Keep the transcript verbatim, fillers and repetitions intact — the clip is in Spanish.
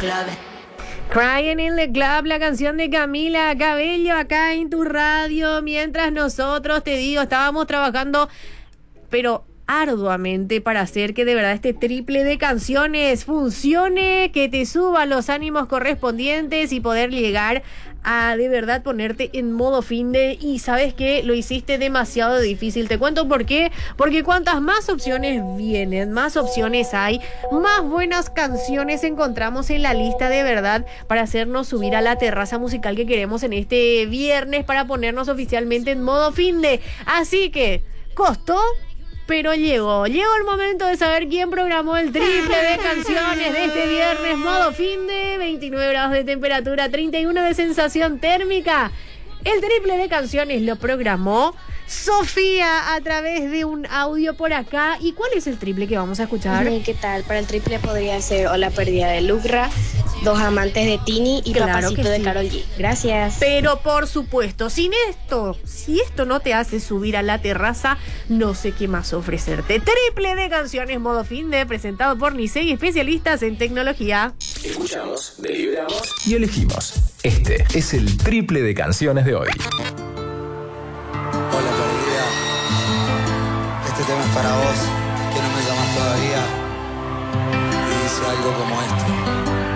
Crying in the Club, la canción de Camila Cabello acá en tu radio, mientras nosotros, te digo, estábamos trabajando, pero arduamente para hacer que de verdad este triple de canciones funcione, que te suba los ánimos correspondientes y poder llegar a de verdad ponerte en modo finde. Y sabes que lo hiciste demasiado difícil. Te cuento por qué. Porque cuantas más opciones vienen, más opciones hay, más buenas canciones encontramos en la lista de verdad para hacernos subir a la terraza musical que queremos en este viernes para ponernos oficialmente en modo finde. Así que costó, pero llegó. Llegó el momento de saber quién programó el triple de canciones de este viernes. Modo finde, veintinueve grados de temperatura, treinta y uno de sensación térmica. El triple de canciones lo programó Sofía a través de un audio por acá. ¿Y cuál es el triple que vamos a escuchar? ¿Qué tal? Para el triple podría ser O la pérdida de Lucra, Dos amantes de Tini y Claro Papacito que de sí. Karol G. Gracias. Pero por supuesto, sin esto, si esto no te hace subir a la terraza, no sé qué más ofrecerte. Triple de canciones modo finde, presentado por Nisei, especialistas en tecnología. Escuchamos, deliberamos y elegimos. Este es el triple de canciones de hoy. Hola perdida, este tema es para vos, que no me llamas todavía, y dice algo como esto.